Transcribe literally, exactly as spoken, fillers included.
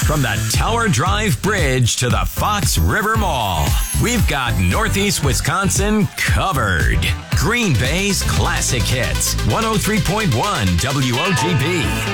From the Tower Drive Bridge to the Fox River Mall, we've got Northeast Wisconsin covered. Green Bay's classic hits, one oh three point one W O G B.